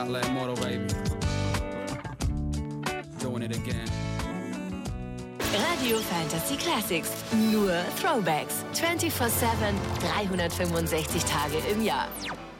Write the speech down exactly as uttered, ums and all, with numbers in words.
Like Motto, baby. Doing it again. Radio Fantasy Classics. Nur Throwbacks. vierundzwanzig sieben, dreihundertfünfundsechzig Tage im Jahr.